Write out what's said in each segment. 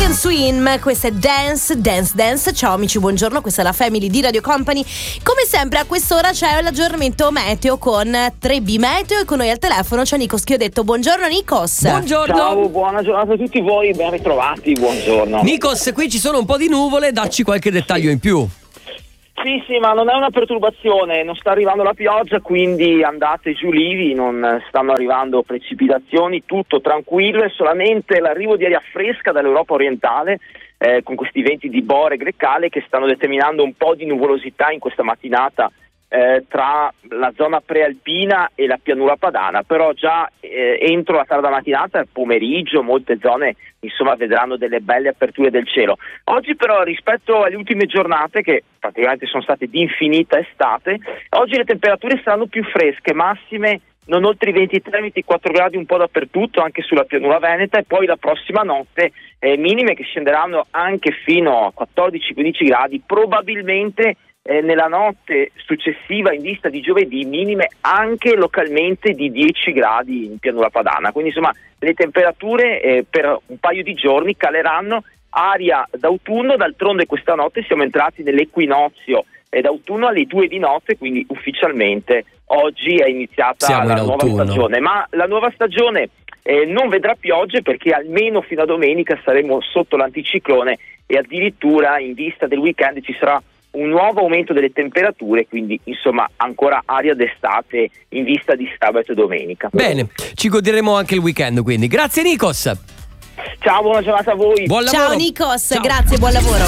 and Swim, questa è Dance, Dance, Dance. Ciao amici, buongiorno, questa è la Family di Radio Company. Come sempre a quest'ora c'è l'aggiornamento meteo con 3B Meteo e con noi al telefono c'è Nikos che ho detto buongiorno Nikos. Buongiorno. Ciao, buona giornata a tutti voi, ben ritrovati, buongiorno. Nikos, qui ci sono un po' di nuvole, dacci qualche dettaglio in più. Sì, ma non è una perturbazione, non sta arrivando la pioggia, quindi andate giù livi, non stanno arrivando precipitazioni, tutto tranquillo, è solamente l'arrivo di aria fresca dall'Europa orientale con questi venti di Bore Greccale che stanno determinando un po' di nuvolosità in questa mattinata tra la zona prealpina e la pianura padana, però già entro la tarda mattinata e pomeriggio molte zone insomma vedranno delle belle aperture del cielo. Oggi però rispetto alle ultime giornate che praticamente sono state di infinita estate, oggi le temperature saranno più fresche, massime non oltre i 23-24 gradi un po' dappertutto, anche sulla pianura veneta, e poi la prossima notte minime che scenderanno anche fino a 14-15 gradi, probabilmente nella notte successiva in vista di giovedì minime anche localmente di 10 gradi in pianura padana, quindi insomma le temperature per un paio di giorni caleranno, aria d'autunno, d'altronde questa notte siamo entrati nell'equinozio d'autunno alle 2 di notte, quindi ufficialmente oggi è iniziata la nuova stagione, ma la nuova stagione non vedrà piogge perché almeno fino a domenica saremo sotto l'anticiclone e addirittura in vista del weekend ci sarà un nuovo aumento delle temperature, quindi insomma ancora aria d'estate in vista di sabato e domenica. Bene, ci goderemo anche il weekend quindi. Grazie Nikos. Ciao, buona giornata a voi. Buon lavoro. Ciao Nikos, Ciao. grazie, buon lavoro.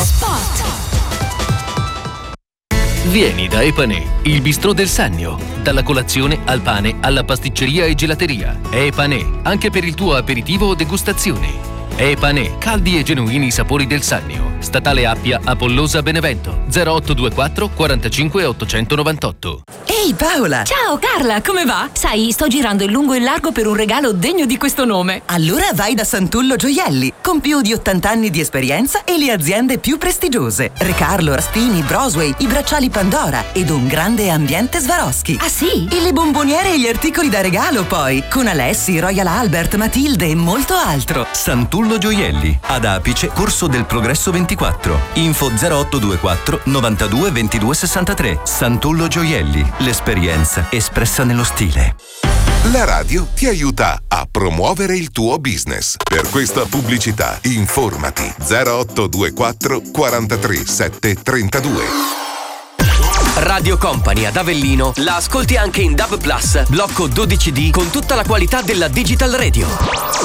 Vieni da Epanè, il bistrò del Sannio. Dalla colazione al pane alla pasticceria e gelateria. Epanè, anche per il tuo aperitivo o degustazione. Epanè, caldi e genuini sapori del Sannio. Statale Appia, Apollosa, Benevento. 0824 45 898. Ehi Paola! Ciao Carla, come va? Sai, sto girando in lungo e in largo per un regalo degno di questo nome. Allora vai da Santullo Gioielli, con più di 80 anni di esperienza e le aziende più prestigiose. Recarlo, Raspini, Brosway, i bracciali Pandora ed un grande ambiente Swarovski. Ah sì? E le bomboniere e gli articoli da regalo poi, con Alessi, Royal Albert, Matilde e molto altro. Santullo Gioielli, ad Apice, Corso del Progresso 24. Info 0824 92 22 63. Santullo Gioielli, l'esperienza espressa nello stile. La radio ti aiuta a promuovere il tuo business. Per questa pubblicità informati 0824 43 7 32. Radio Company ad Avellino la ascolti anche in DAB+, blocco 12D con tutta la qualità della Digital Radio.